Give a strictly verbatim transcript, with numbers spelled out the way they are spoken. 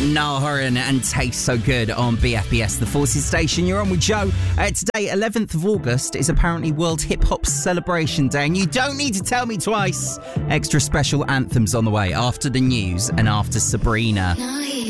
Niall Horan and Taste So Good on B F B S, the Forces station. You're on with Joe. Uh, today, eleventh of August, is apparently World Hip Hop Celebration Day, and you don't need to tell me twice. Extra special anthems on the way after the news and after Sabrina.